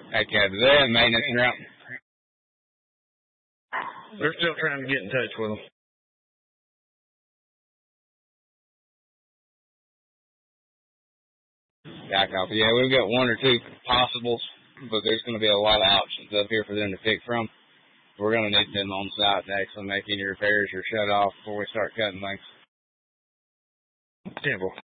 Okay, do they have maintenance around? They're still trying to get in touch with them. Yeah, copy. Yeah, we've got one or two possibles, but there's going to be a lot of options up here for them to pick from. We're going to need them on site to actually make any repairs or shut off before we start cutting things. Simple.